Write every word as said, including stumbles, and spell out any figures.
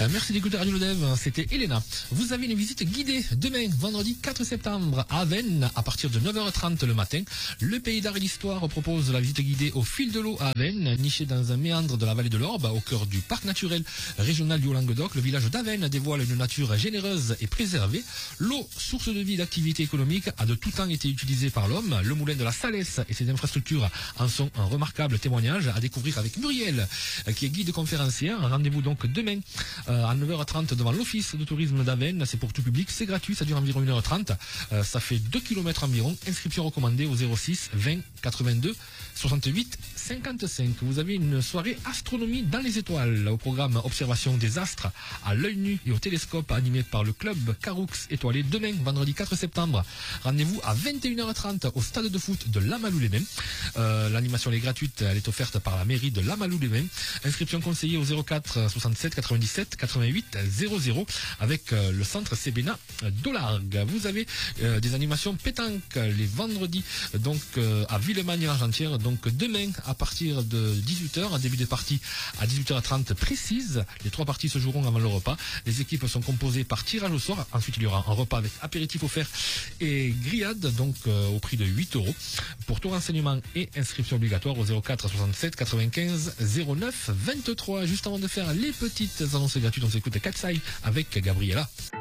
Euh, merci d'écouter Radio Lodev, c'était Elena. Vous avez une visite guidée demain, vendredi quatre septembre, à Avennes, à partir de neuf heures trente le matin. Le Pays d'Art et d'Histoire propose la visite guidée au fil de l'eau à Avennes, niché dans un méandre de la vallée de l'Orbe, au cœur du parc naturel régional du Haut-Languedoc. Le village d'Avennes dévoile une nature généreuse et préservée. L'eau, source de vie et d'activité économique, a de tout temps été utilisée par l'homme. Le moulin de la Salesse et ses infrastructures en sont un remarquable témoignage à découvrir avec Muriel, qui est guide conférencière. Rendez-vous donc demain euh, à neuf heures trente devant l'office de tourisme d'Avennes. C'est pour tout public, c'est gratuit, ça dure environ une heure trente. Euh, ça fait deux kilomètres environ. Inscription recommandée au zéro six vingt quatre-vingt-deux soixante-huit cinquante-cinq. Vous avez une soirée astronomie dans les étoiles au programme observation des astres à l'œil nu et au télescope animé par le club Caroux étoilé demain, vendredi quatre septembre. Rendez-vous à vingt et une heures trente au stade de foot de Lamalou-les-Bains. Euh, L'animation est gratuite, elle est offerte par la mairie de Lamalou-les-Bains. Inscription conseillée au zéro quatre soixante-sept quatre-vingt-dix-sept quatre-vingt-huit zéro zéro avec euh, le centre Cébéna d'Olargue. Vous avez euh, des animations pétanque les vendredis donc euh, à Villemagne-l'Argentière. Donc demain à partir de dix-huit heures, début des parties à dix-huit heures trente précise. Les trois parties se joueront avant le repas. Les équipes sont composées par tirage au sort. Ensuite il y aura un repas avec apéritif offert et grillade donc euh, au prix de huit euros. Pour tout renseignement et inscription obligatoire au zéro quatre soixante-sept quatre-vingt-quinze zéro neuf vingt-trois. Juste avant de faire les petites annonces gratuites, on s'écoute Katsai avec Gabriella.